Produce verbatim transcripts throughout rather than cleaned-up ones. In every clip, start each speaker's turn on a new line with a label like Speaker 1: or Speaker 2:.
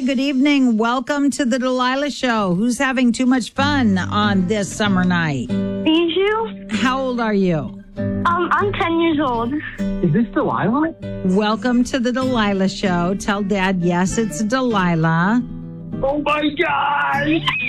Speaker 1: Hi, good evening. Welcome to the Delilah Show. Who's having too much fun on this summer night?
Speaker 2: Bijou?
Speaker 1: How old are you?
Speaker 2: Um, I'm ten years old.
Speaker 3: Is this Delilah?
Speaker 1: Welcome to the Delilah Show. Tell Dad, yes, it's Delilah.
Speaker 3: Oh my God!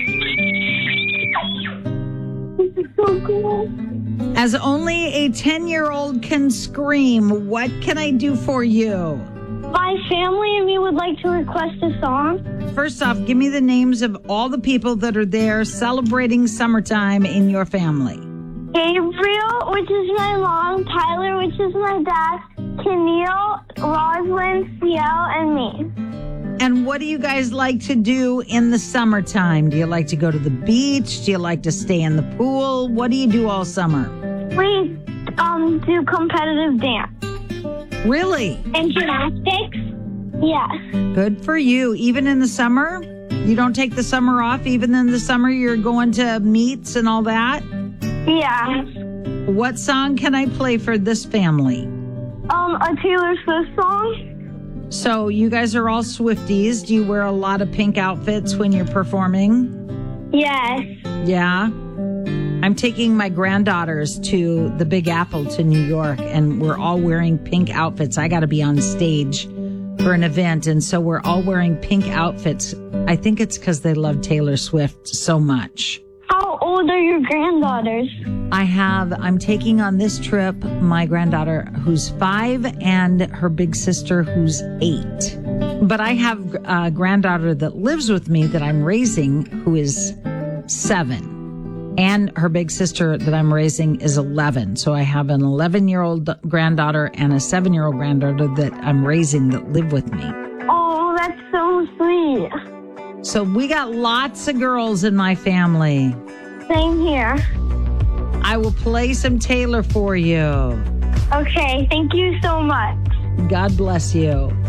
Speaker 2: This is so cool.
Speaker 1: As only a ten-year-old can scream, what can I do for you?
Speaker 2: My family and me would like to request a song.
Speaker 1: First off, give me the names of all the people that are there celebrating summertime in your family.
Speaker 2: Gabriel, which is my mom, Tyler, which is my dad, Keneal, Rosalind, Ciel, and me.
Speaker 1: And what do you guys like to do in the summertime? Do you like to go to the beach? Do you like to stay in the pool? What do you do all summer?
Speaker 2: We um do competitive dance.
Speaker 1: Really?
Speaker 2: And gymnastics? Yes.
Speaker 1: Good for you. Even in the summer? You don't take the summer off? Even in the summer you're going to meets and all that?
Speaker 2: Yeah.
Speaker 1: What song can I play for this family?
Speaker 2: Um, a Taylor Swift song?
Speaker 1: So you guys are all Swifties. Do you wear a lot of pink outfits when you're performing?
Speaker 2: Yes.
Speaker 1: Yeah. I'm taking my granddaughters to the Big Apple to New York, and we're all wearing pink outfits. I got to be on stage for an event, and so we're all wearing pink outfits. I think it's because they love Taylor Swift so much.
Speaker 2: How old are your granddaughters?
Speaker 1: I have, I'm taking on this trip my granddaughter who's five and her big sister who's eight. But I have a granddaughter that lives with me that I'm raising who is seven. And her big sister that I'm raising is eleven. So I have an eleven-year-old granddaughter and a seven-year-old granddaughter that I'm raising that live with me.
Speaker 2: Oh, that's so sweet.
Speaker 1: So we got lots of girls in my family.
Speaker 2: Same here.
Speaker 1: I will play some Taylor for you.
Speaker 2: Okay, thank you so much.
Speaker 1: God bless you.